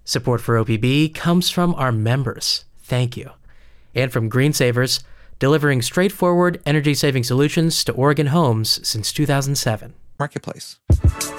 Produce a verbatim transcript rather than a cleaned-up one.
Support for O P B comes from our members. Thank you. And from Green Savers, delivering straightforward energy-saving solutions to Oregon homes since two thousand seven. Marketplace.